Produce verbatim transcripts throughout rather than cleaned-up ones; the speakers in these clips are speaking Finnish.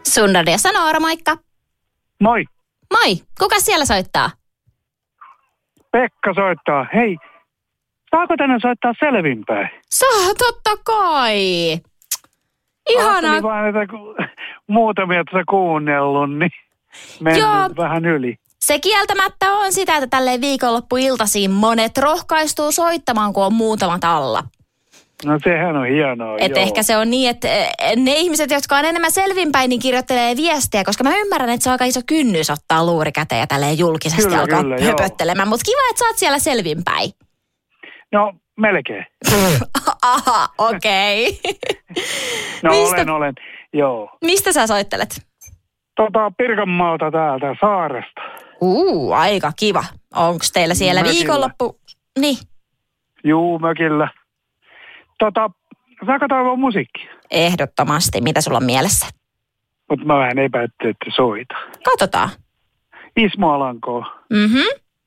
Sun radiossa Noora, moikka. Moi. Moi. Kuka siellä soittaa? Pekka soittaa. Hei, saako tänne soittaa selvinpäin? Saa, totta kai. Ihana. Ajattelin vaan, että kun muutamia tuossa kuunnellut, niin mennyt Joo. vähän yli. Se kieltämättä on sitä, että tälleen viikonloppuiltasiin monet rohkaistuu soittamaan, kun on muutamat alla. No sehän on hienoa, Et joo. ehkä se on niin, että ne ihmiset, jotka on enemmän selvinpäin, niin kirjoittelee viestiä, koska mä ymmärrän, että se on aika iso kynnys ottaa luuri käteen ja tälleen julkisesti Kyllä, alkaa kyllä, joo. höpöttelemään. Mutta kiva, että sä oot siellä selvinpäin. No, melkein. Aha, okei. Okay. No Mistä- olen, olen, joo. Mistä sä soittelet? Tota, Pirkanmaalta täältä, saaresta. Uu, aika kiva. Onko teillä siellä Mökillä. viikonloppu? Niin. Juu, mökillä. Tota, saako toivoa musiikkia? Ehdottomasti. Mitä sulla on mielessä? Mutta mä vähän epäytty, että soita. Katsotaan. Ismo Alanko. Mhm.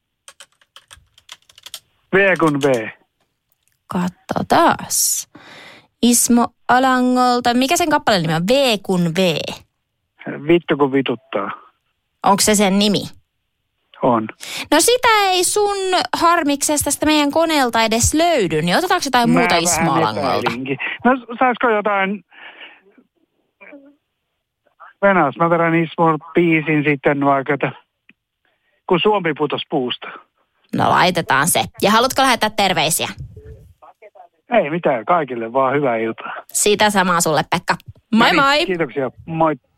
V kun V. Katsotaas. Ismo Alangolta. Mikä sen kappaleen nimi on? V kun V. Vittu kun vituttaa. Onko se sen nimi? On. No sitä ei sun harmiksesta tästä meidän koneelta edes löydy, niin otetaanko jotain Mä muuta vähän Ismo Alangolta? epäilinkin. No saisiko jotain... Venäjäs, mä vedän Ismon biisin sitten vaikka, että kun Suomi putos puusta. No laitetaan se. Ja haluatko lähettää terveisiä? Ei mitään, kaikille vaan hyvää iltaa. Sitä samaa sulle, Pekka. Moi No niin, moi! Kiitoksia, moi.